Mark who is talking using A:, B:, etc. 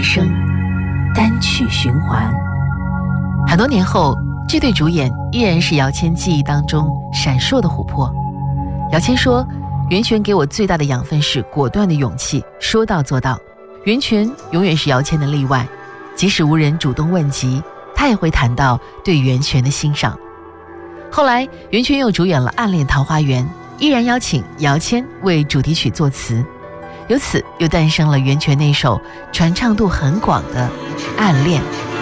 A: 声，单曲循环。很多年后，这对主演依然是姚谦记忆当中闪烁的琥珀。姚谦说，袁泉给我最大的养分是果断的勇气，说到做到。袁泉永远是姚谦的例外，即使无人主动问及，他也会谈到对袁泉的欣赏。后来袁泉又主演了《暗恋桃花源》，依然邀请姚谦为主题曲作词，由此又诞生了袁泉那首传唱度很广的《暗恋》。